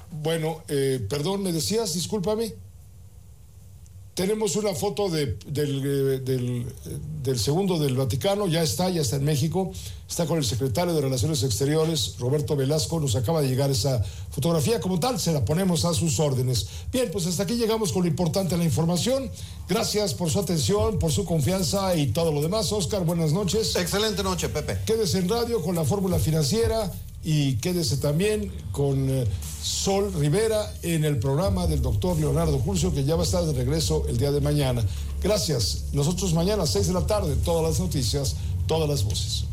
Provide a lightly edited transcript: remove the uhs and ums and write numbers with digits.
Bueno, perdón, ¿me decías? Discúlpame. Tenemos una foto del segundo del Vaticano, ya está en México, está con el secretario de Relaciones Exteriores, Roberto Velasco, nos acaba de llegar esa fotografía, como tal, se la ponemos a sus órdenes. Bien, pues hasta aquí llegamos con lo importante de la información. Gracias por su atención, por su confianza y todo lo demás. Oscar, buenas noches. Excelente noche, Pepe. Quédese en radio con la fórmula financiera y quédese también con Sol Rivera en el programa del doctor Leonardo Curcio, que ya va a estar de regreso el día de mañana. Gracias. Nosotros mañana a 6 de la tarde, todas las noticias, todas las voces.